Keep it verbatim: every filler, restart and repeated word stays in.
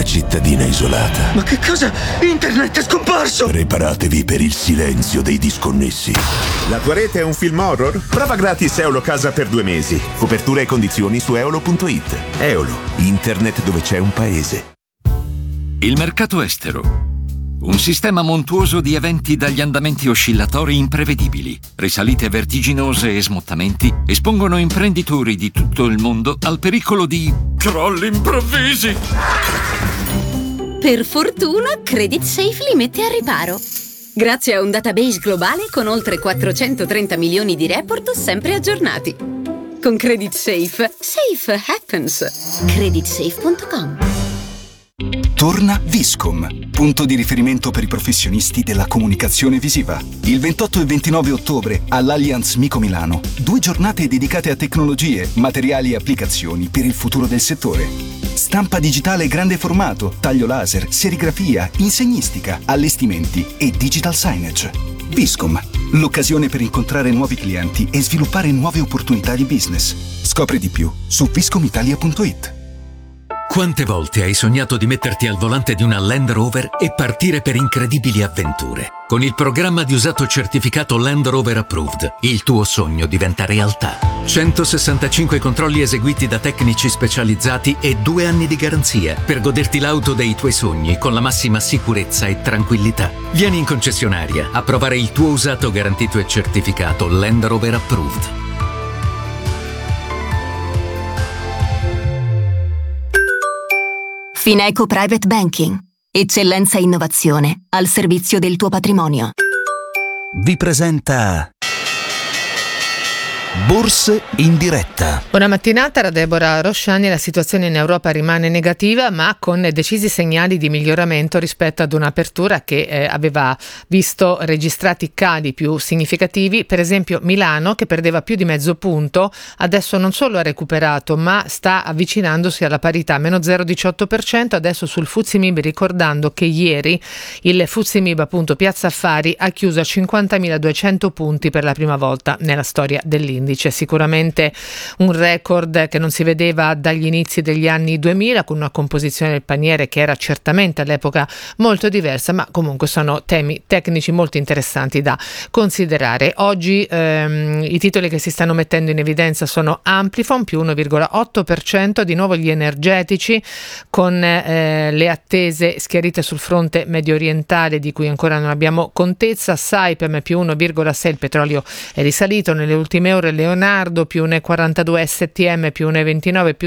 una cittadina isolata. Ma che cosa? Internet è scomparso! Preparatevi per il silenzio dei disconnessi. La tua rete è un film horror? Prova gratis Eolo Casa per due mesi. Copertura e condizioni su eolo punto it. Eolo, internet dove c'è un paese. Il mercato estero. Un sistema montuoso di eventi dagli andamenti oscillatori imprevedibili, risalite vertiginose e smottamenti espongono imprenditori di tutto il mondo al pericolo di crolli improvvisi. Per fortuna, Credit Safe li mette a riparo. Grazie a un database globale con oltre quattrocentotrenta milioni di report sempre aggiornati. Con Credit Safe, safe happens. credit safe punto com. Torna Viscom, punto di riferimento per i professionisti della comunicazione visiva. Il ventotto e ventinove ottobre all'Allianz Mico Milano, due giornate dedicate a tecnologie, materiali e applicazioni per il futuro del settore. Stampa digitale grande formato, taglio laser, serigrafia, insegnistica, allestimenti e digital signage. Viscom, l'occasione per incontrare nuovi clienti e sviluppare nuove opportunità di business. Scopri di più su viscom italia punto it. Quante volte hai sognato di metterti al volante di una Land Rover e partire per incredibili avventure? Con il programma di usato certificato Land Rover Approved, il tuo sogno diventa realtà. centosessantacinque controlli eseguiti da tecnici specializzati e due anni di garanzia per goderti l'auto dei tuoi sogni con la massima sicurezza e tranquillità. Vieni in concessionaria a provare il tuo usato garantito e certificato Land Rover Approved. Fineco Private Banking. Eccellenza e innovazione al servizio del tuo patrimonio. Vi presenta Borse in diretta. Buona mattinata da Deborah Rosciani. La situazione in Europa rimane negativa, ma con decisi segnali di miglioramento rispetto ad un'apertura che eh, aveva visto registrati cali più significativi. Per esempio Milano, che perdeva più di mezzo punto, adesso non solo ha recuperato, ma sta avvicinandosi alla parità, meno zero virgola diciotto per cento adesso sul F T S E M I B, ricordando che ieri il F T S E M I B, appunto Piazza Affari, ha chiuso a cinquantamiladuecento punti per la prima volta nella storia dell'indice. Sicuramente un record che non si vedeva dagli inizi degli anni duemila, con una composizione del paniere che era certamente all'epoca molto diversa, ma comunque sono temi tecnici molto interessanti da considerare. Oggi ehm, i titoli che si stanno mettendo in evidenza sono Amplifon più uno virgola otto per cento, di nuovo gli energetici con eh, le attese schiarite sul fronte medio orientale di cui ancora non abbiamo contezza. Saipem più uno virgola sei, il petrolio è risalito nelle ultime ore. Leonardo più uno virgola quarantadue, S T M più uno virgola ventinove, più